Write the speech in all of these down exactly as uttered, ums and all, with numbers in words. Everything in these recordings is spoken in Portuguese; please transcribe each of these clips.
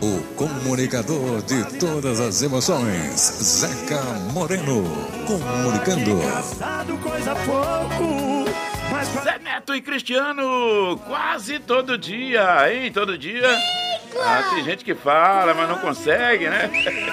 O comunicador de todas as emoções, Zeca Moreno, comunicando. Zé Neto e Cristiano, quase todo dia, hein? Todo dia. Ah, tem gente que fala, mas não consegue, né?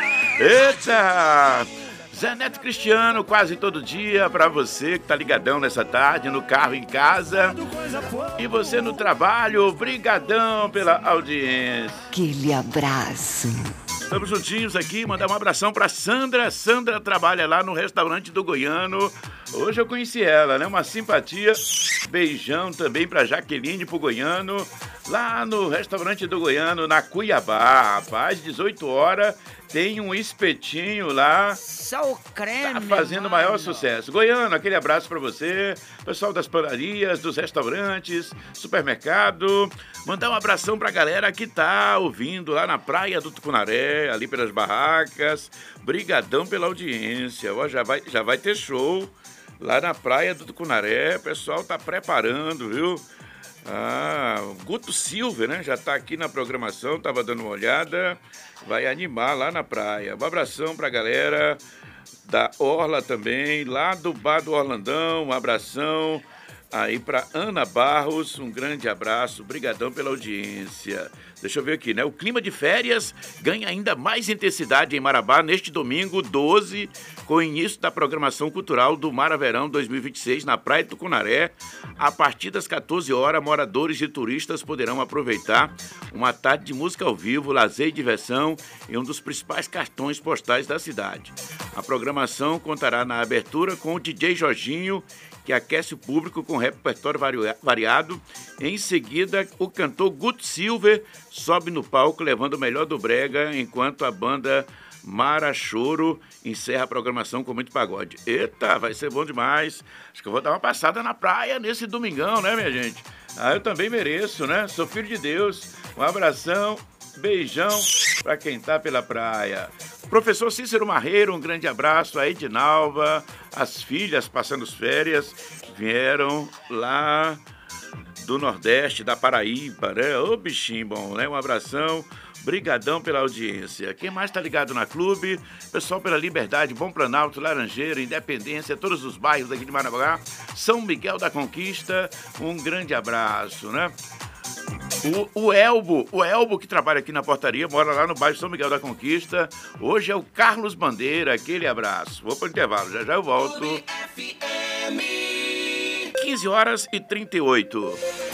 Eita! Zé Neto e Cristiano, quase todo dia, pra você que tá ligadão nessa tarde, no carro, em casa. E você no trabalho, brigadão pela audiência. Aquele abraço. Estamos juntinhos aqui, mandar um abração pra Sandra. Sandra trabalha lá no restaurante do Goiano. Hoje eu conheci ela, né? Uma simpatia. Beijão também pra Jaqueline, pro Goiano. Lá no restaurante do Goiano, na Cuiabá. Rapaz, dezoito horas, tem um espetinho lá. Só o creme. Tá fazendo o maior sucesso. Goiano, aquele abraço pra você. Pessoal das padarias, dos restaurantes, supermercado. Mandar um abração pra galera que tá ouvindo lá na praia do Tucunaré, ali pelas barracas. Brigadão pela audiência. Ó, já vai, já vai ter show lá na praia do Tucunaré. O pessoal tá preparando, viu? Ah, Guto Silva, né? Já tá aqui na programação, tava dando uma olhada. Vai animar lá na praia. Um abração pra galera da Orla também, lá do Bar do Orlandão. Um abração aí pra Ana Barros, um grande abraço. Brigadão pela audiência. Deixa eu ver aqui, né? O clima de férias ganha ainda mais intensidade em Marabá neste domingo doze, com o início da programação cultural do Maraverão dois mil e vinte e seis na Praia do Tucunaré. A partir das quatorze horas, moradores e turistas poderão aproveitar uma tarde de música ao vivo, lazer e diversão em um dos principais cartões postais da cidade. A programação contará na abertura com o D J Jorginho, que aquece o público com repertório variado. Em seguida, o cantor Guto Silver sobe no palco levando o melhor do brega, enquanto a banda Mara Choro encerra a programação com muito pagode. Eita, vai ser bom demais. Acho que eu vou dar uma passada na praia nesse domingão, né, minha gente? Ah, eu também mereço, né? Sou filho de Deus. Um abração, beijão pra quem tá pela praia. Professor Cícero Marreiro, um grande abraço. A Edinalva, as filhas passando as férias, vieram lá do Nordeste, da Paraíba, né? Ô bichinho bom, né? Um abração, brigadão pela audiência. Quem mais tá ligado na clube? Pessoal pela Liberdade, Bom Planalto, Laranjeira, Independência, todos os bairros aqui de Marabá, São Miguel da Conquista, um grande abraço, né? O, o Elbo, o Elbo que trabalha aqui na portaria, mora lá no bairro São Miguel da Conquista. Hoje é o Carlos Bandeira, aquele abraço. Vou para o intervalo, já já eu volto. quinze horas e trinta e oito.